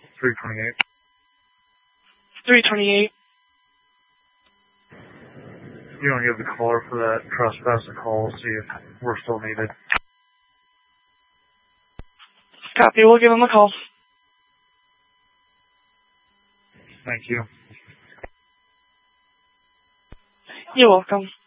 328. 328. You want to give the caller for that trespass a call, see if we're still needed. Copy, we'll give him a call. Thank you. You're welcome.